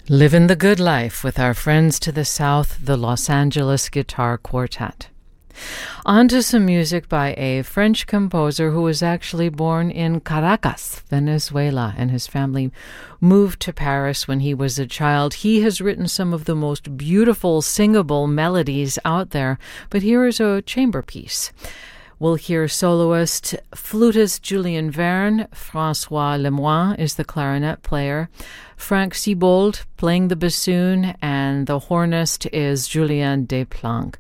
Living the Good Life with our friends to the south, the Los Angeles Guitar Quartet. On to some music by a French composer who was actually born in Caracas, Venezuela, and his family moved to Paris when he was a child. He has written some of the most beautiful singable melodies out there, but here is a chamber piece. We'll hear soloist, flutist Julien Verne. François Lemoine is the clarinet player. Frank Siebold playing the bassoon, and the hornist is Julien Desplanques.